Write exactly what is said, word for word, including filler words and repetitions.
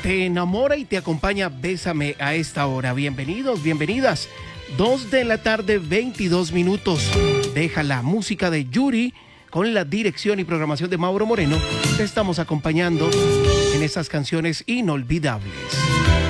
Te enamora y te acompaña Bésame a esta hora. Bienvenidos, bienvenidas. Dos de la tarde, veintidós minutos. Deja la música de Yuri con la dirección y programación de Mauro Moreno. Te estamos acompañando en estas canciones inolvidables.